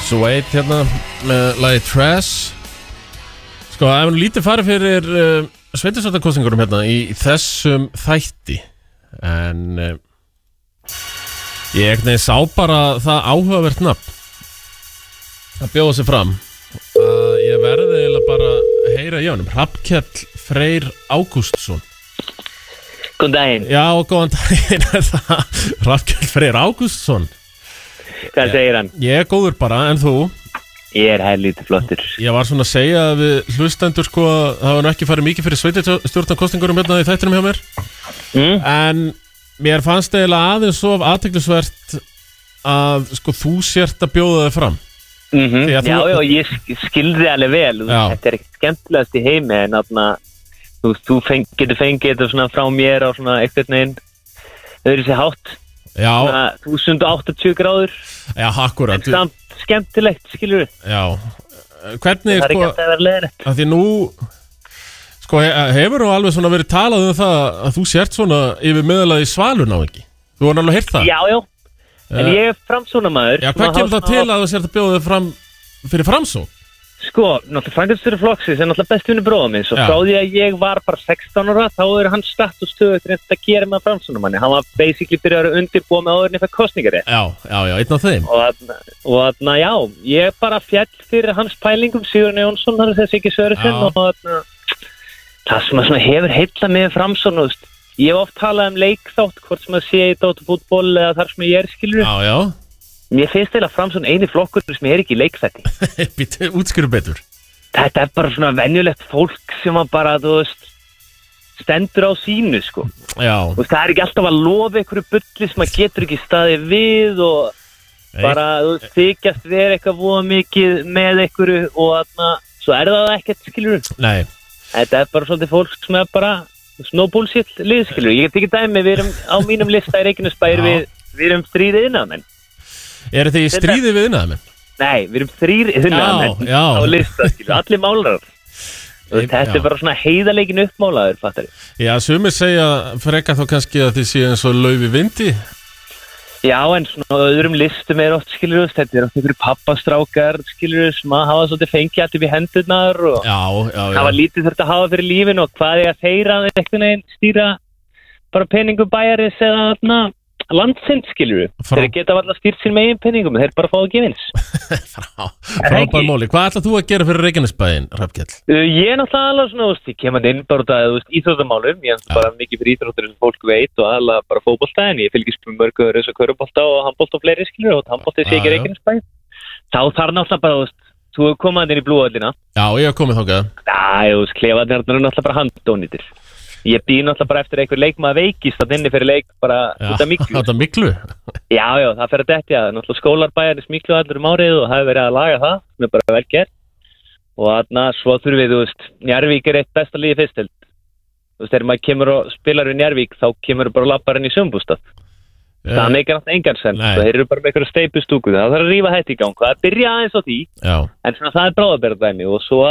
Suede hérna með lagi Trash. Sko, það hefur lítið farið fyrir sveitarstjórnarkosningunum hérna í þessum þætti. En ég sá bara það áhugavert nafn að bjóða sig fram. Ég verði eiginlega bara að heyra í honum. Hrafnkell Freyr Ágústsson. Góðan daginn. Já, góðan daginn er það. Hrafnkell Freyr Ágústsson. Hvað segir hann? Ég er góður bara, en þú? Ég er helvítið flottur. Ég var svona að segja við hlustendur sko að það var ekki farið mikið fyrir sveitarstjórnarkosningunum hérna í þættinum hjá mér. En mér fannst eiginlega aðeins of athyglisvert að sko þú sért að bjóða þig fram. Já, ég skilði alveg vel. Þetta er ekkert skemmtilegast í heimi en þú getur fengið þetta svona frá mér á svona einhvern veginn öðru sér hátt. Já. 1080 gráður. Já, akkurat. En samt skemmtilegt, skilur við. Já. Hvernig, það er ekki alltaf að vera leiðilegt. Af því nú, sko, hefur nú alveg svona verið talað um það að þú sért svona yfir meðalagi Svalurinn á ekki? Þú var alveg heyrt það? Já. En ég er framsóknarmaður. Já, hvað kemur það til að þú sért að bjóða þig fram fyrir Framsókn? Sko, náttúrulega frændastjóri flokksins er náttúrulega besti vinur bróða minn. Svo frá því að ég var bara 16 ára, þá er hann status stöðugt reynd að gera með framsóknarmanni. Hann var basically byrjar að undirbúa með áður en ég fæ kosningarétt. Já, einn af þeim. Og já, ég bara fjall fyrir hans pælingum, Sigurður Jónsson, hann er þessi ekki Sörursen, og það sem að hefur heillað mig Framsókn, ég hef oft talað leikþátt, hvort sem að sé í dótafútból eða þar sem ég skilur. Já. Mér finnst eiginlega Framsókn eini flokkur sem er ekki í leikþætti. Býttu, útskýru betur. Þetta er bara svona venjulegt fólk sem að bara, stendur á sínu, sko. Já. Það er ekki alltaf að lofa einhverju bulli sem að getur ekki staðið við og bara, þykjast vera eitthvað voða mikið með einhverju og svo er það ekkert, skilur. Nei. Þetta er bara svolítið fólk sem er bara no bullshit lið, skilur. Ég get ekki dæmi, við erum á mínum lista í Reykjanesbæ, við erum 3 iðnaðarmenn. Eru þið í stríði við iðnaðarmenn? Nei, við erum 3 iðnaðarmenn á lista, skilur, allir málarar. Þetta er bara svona heiðarleikin uppmálaður, fattar ég. Já, sumir segja frekar þá kannski að þið séu eins og lauf í vindi. Já, en svona öðrum listum er oft, skilur, þetta er oft einhverju pappastrákar, skilur, sem að hafa svolítið fengið allir við hendurnar og hafa lítið þurft að hafa fyrir lífin og hvað er að þeirra einhvern veginn stýra bara peningum bæjarins eða landsins, skilur. Þeir geta alltaf stýrt sín megin peningum, þeir bara fáðu gefins. Frábær móli. Hvað ætlað þú að gera fyrir Reykjanesbæinn, Hrafnkell? Ég er náttúrulega alveg svona, ég kemur inn bara út af íþróttamálum, ég er bara mikið fyrir íþróttur sem fólk veit og alveg bara fótbolta, en ég fylgist með mörgu eins og körubolta og handbolta og fleiri, skilur, og handbolti sé ekki Reykjanesbæinn. Þá þarf náttúrulega bara, þú hefur komað inn í blúvöllina. Já, ég hef komið þangað. Já, klefarnir eru náttúrulega bara handónýtir. Ég býð náttúrulega bara eftir einhver leikmaður veikist að inni fyrir leik bara út af miklu. Út af miklu? Já, það fer að dettja. Náttúrulega skólarbæjarins miklu allir árið og hafi verið að laga það, sem er bara vel gert. Og svo þurfum við, Njarðvík er eitt besta liði fyrstild. Þegar maður kemur og spilar við Njarðvík, þá kemur bara labbarinn í sumbústað. Það meikar náttúrulega engan sens. Þeir eru bara með einhverju steipustúku. Það þarf að rífa þetta í gang. Það byrja aðeins á því. En svona það er bráðabirgðadæmi og svo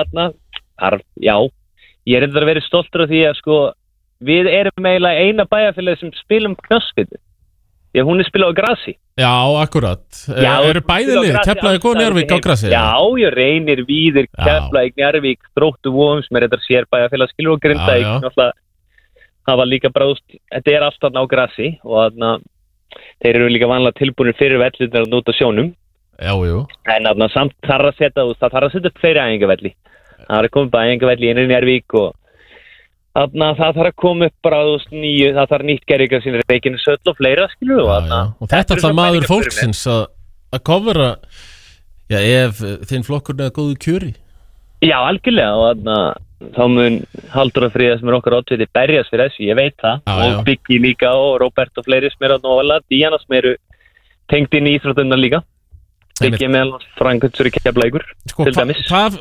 ég er reyndar að vera stoltur af því að við erum eiginlega eina bæjarfélagi sem spilum knattspyrnu. Því að hún er spilað á grasi. Já, akkurat. Eru bæði lið, Keflavík og Njarðvík á grasi? Já, ég Reynir, Víðir, Keflavík, Njarðvík, Þróttur Vogum sem er þetta sér bæjarfélagi, skilur, og Grindavík. Náttúrulega, það var líka bráðust, þetta er alltaf á grasi og þeir eru líka vanlega tilbúinir fyrir vellirnar að nota sjónum. Já. En samt þarf að setja upp fleiri æfingavelli. Það er komið bara æfingavelli inn í Njarðvík og það þarf að koma upp bara það þarf nýtt gerðingar sín Reykjaneshöll og fleira, skilur. Og þetta er það maður fólksins að kofra, ef þinn flokkur er góðu kjöri. Já, algjörlega og þá mun Halldór og Fríða sem er okkar oddviti berjast fyrir þessu, ég veit það. Og Biggi líka og Róbert og fleiri sem eru og Díana sem eru tengd inn í íþróttunnar líka. Biggi meðal Frankundsur í Keflavíkur, til dæmis.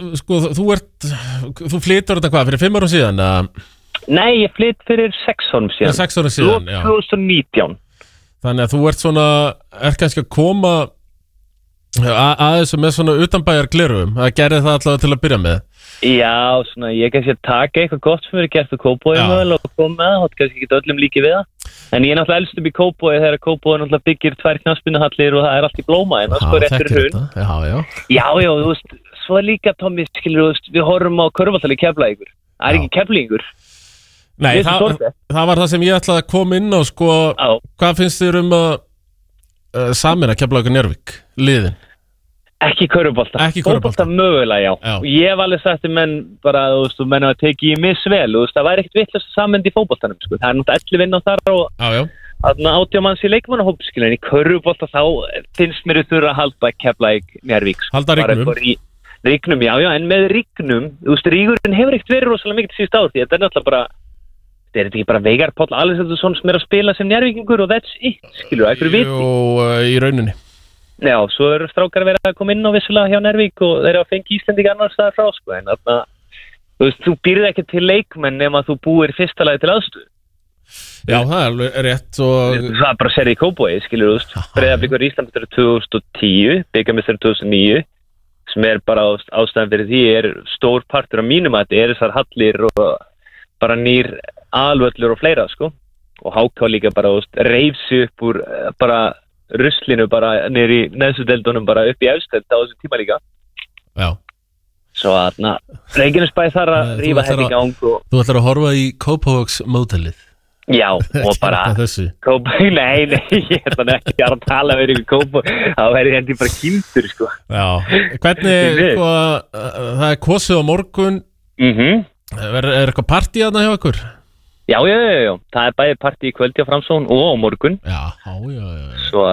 Þú flytur þetta hvað, fyrir 5 árum síðan? Nei, ég flytt fyrir 6 árum síðan. 6 árum síðan, já. 2019. Þannig að þú ert kannski að koma aðeins með svona utanbæjar glerugum. Það gerði það allavega til að byrja með. Já, svona, ég kannski að taka eitthvað gott sem verið gert á Kópavogi og koma með það, og kannski ekki öllum líki við það. En ég er náttúrulega elst upp í Kópavogi þegar Kópavogi náttúrulega byggir 2 knattspyrnuhallir og það allt í blóma en það eftir hrun. Já, þú veist, svo líka Tommi, skilur, þú veist, við horfum á körfubolta í Keflavíkur. Það ekki Keflingur. Nei, það var það sem ég ætlaði að koma inn á, sko, hvað finnst þér að sameina Keflavíkur Njarðvík, liðin? Ekki körfubolta. Fótbolta mögulega, já. Og ég hef alveg sagt til menn bara, þú veist, menn að teki í misvel, þú veist, það væri ekkert vitlaust að samenda í fótboltanum, sko. Það náttúrulega 11 inn á þar og 80 manns í leikmannahóp, skilur, en í körfubolta þá finnst mér þurfa að halda Keflavík Njarðvík. Halda Rignum. Rignum, já, en með Rignum, þú veist, Rígurinn hefur ekkert verið rosalega mikið síðust ár, því þetta náttúrulega bara, þetta ekki bara Veigar Páll Alexandersson sem að spila sem Njarðvíkingur og that's it, skilur, eitthvað viti. Jú, í rauninni. Já, svo eru strákar verið að koma inn á vissulega hjá Njarðvík og þeir eru að fengi Íslendinga annars staðar frá, sko, en þarna, þú veist, þú býrð ekki til leikmenn nema þú búir fyrsta lagi til aðstöðu. Já, það er rétt og... Það er bara serið í Kópavogi, skilur, þú veist, Breiðablikur Íslandsmeistari 2010, bikarmeistari 2009, sem er bara ástæðan fyrir því er stór partur af mínum að þetta er þessar hallir og bara nýr alvöllur og fleira, sko, og HK líka bara, þú veist, reifsi upp úr bara ruslinu bara niður í neðsudeldunum bara upp í efsteld á þessum tíma líka. Já. Svo að Reykjanesbæ þarf að rífa henni í gang og... Þú ætlar að horfa í Kópavogs mótelið. Já, og bara... Nei, ég er þannig ekki að tala verið í Kópavog. Þá verið henni bara kildur, sko. Já. Hvernig, sko, það er kosið á morgun. Er eitthvað partí þarna hjá ykkur? Já. Það er bæði partí í kvöldi á Framsókn og á morgun. Já. Svo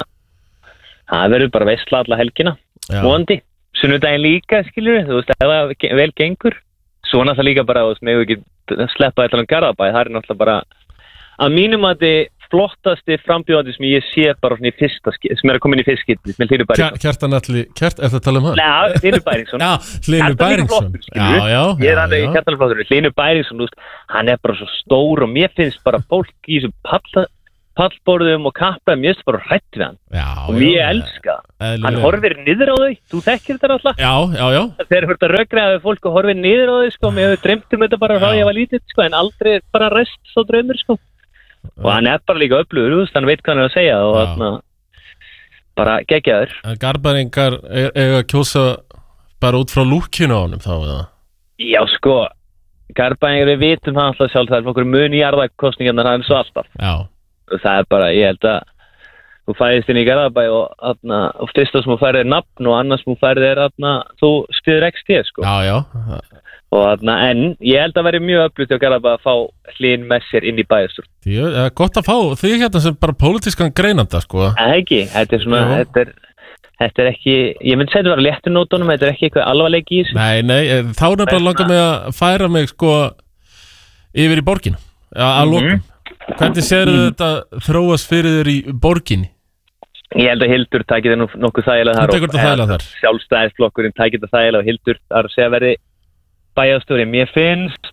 það verður bara veisla alla helgina. Vonandi. Sunnudaginn líka, skilur við. Þú veist, ef það vel gengur. Svo náttúrulega líka bara, þú veist, með ekki sleppa eitthvað Garðabæ. Það er náttúrulega bara að mínum að þið flottasti frambjóðandi sem ég sé bara svona í fyrsta sem er að koma inn í fyrst skipti með Hlynur Bæringsson. Kjartan er það að tala um hann? Nei, Hlynur Bæringsson. Hlynur Bæringsson. Ég er alveg kjartanflottur. Hlynur Bæringsson, þú veist, hann er bara svo stór og mér finnst bara fólk í þessu pallborðum og kappaðum, ég finnst bara hrætt við hann. Og ég elska. Hann horfir niður á þau, þú þekkir þetta alltaf. Já. Þeir hörta rökriða við fólk og horfir niður á þau, sko, mér hefur dreymt þetta bara frá ég var lítill, sko, en aldrei bara rest svo draumur, sko. Og hann er bara líka öflugur, þú veist, hann veit hvað hann er að segja og þarna bara geggjaður. Garðbæringar eiga að kjósa bara út frá lúkkinu á honum þá, eða? Já, sko, Garðbæringar, við vitum hann alltaf sjálf, það er okkur mun í jarðakostningarnar, það er svo alltaf. Já. Og það er bara, ég held að þú fæðist inn í Garðabæ og fyrst sem þú færið er nafn og annars sem þú færið er þú skriður XT, sko. Já. Og en ég held að veri mjög öflugt á Garðabæ að fá Hlyn með sér inn í bæjarstjórn. Gott að fá því hérna sem bara pólitískan greinanda, sko. Ekki, þetta er svona, þetta er ekki, ég myndi segja þetta var léttunótunum, þetta er ekki eitthvað alvarleiki í þessu. Nei, þá er bara langað með að færa mig, sko, yfir í borginu, að lokum. Hvernig séru þetta þróast fyrir þér í borginni? Ég held að Hildur tækir það nokkuð þægilega þar. Sjálfstæðisflokkurinn tækir það þægilega og Hildur þar að segja verði bæjarstjóri. Mér finnst,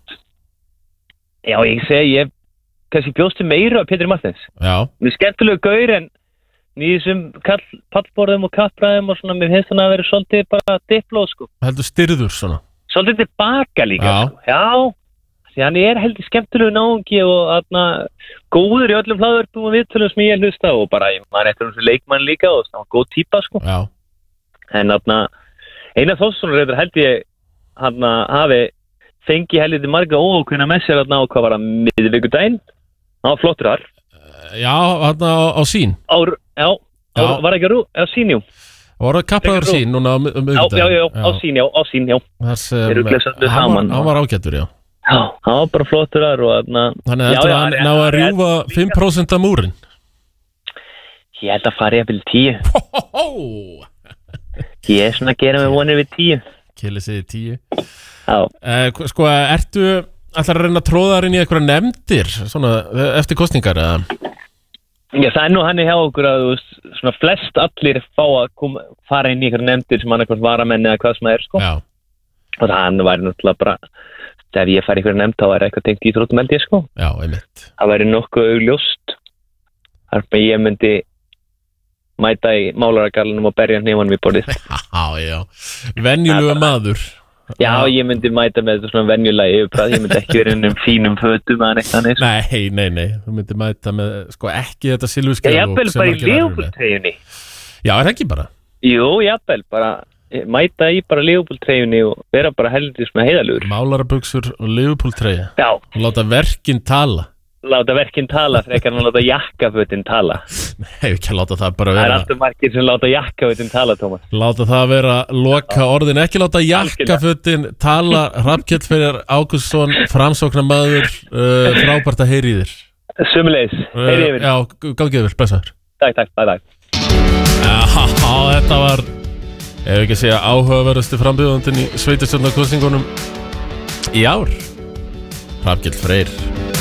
já ég segi, ég kannski bjóstu meira af Pétri Martins. Já. Mér skemmtilegu gaur en nýðisum pallborðum og kappræðum og svona, mér finnst þannig að vera svolítið bara dipló, sko. Heldur styrður svona? Svolítið tilbaka líka, sko. Já. Því hann er heldur skemmtilegu náungi og góður í öllum hlaðvörpum og viðtölum sem ég hlusta og bara maður eftir þessu leikmann líka og það var góð típa, sko. Já. En Einar Þórsson reyður held ég hafi fengið heldur marga ókvinna með sér á hvað var það miðvikudaginn. Hann var flottur þar. Já, á Sín. Var ekki á Sín, jú. Var það kappaður Sín núna á miðvikudaginn? Já, á Sín, já. Hann var ágættur, já. Já, hann var bara flottur þar og þannig að hann ná að rjúfa 5% af múrin. Ég held að fara ég að byrja 10. Ég er svona að gera mig vonir við 10. Kili segir 10. Sko, ertu ætlar að reyna að tróða þar inn í eitthvað nefndir svona eftir kosningar eða? Já, það er nú hann hjá okkur að svona flest allir fá að fara inn í eitthvað nefndir sem annarkvæmt varamenn eða hvað sem það er, sko. Já. Og það væri náttúrulega bara ef ég fær einhverja nefnd þá er eitthvað tengt íþróttum held ég, sko. Já, einmitt. Það væri nokkuð augljóst. Þar með ég myndi mæta í málaragalunum og berja hnefanum í borðið. Já. Venjulega maður. Já, ég myndi mæta með þetta svona venjulega yfirbræð, ég myndi ekki vera innum fínum fötum að neitt annir. Nei, þú myndi mæta með, sko, ekki þetta silfurskeiðlók. Jafnvel bara í Liverpool-treyjunni. Já, er ekki bara? Jú, jafnvel, bara mæta í bara Liverpool-treyjunni og vera bara heldur svona heiðalugur. Málarabuxur og Liverpool-treyja. Já. Og láta verkin tala. Láta verkin tala, frekar en láta jakkafötin tala. Nei, ekki láta það bara vera. Það alltaf margir sem láta jakkafötin tala, Tómas. Láta það vera loka orðin, ekki láta jakkafötin tala. Hrafnkell Freyr Ágústsson, framsóknarmaður, frábært að heyri í þér. Sömuleiðis, heyri yfir. Já, gangið vel, blessaður. Takk, bye. Þetta var, ef ekki að segja, áhugaverðasti frambjóðandinn í sveitarstjórnarkosningunum í ár. Hrafnkell Freyr.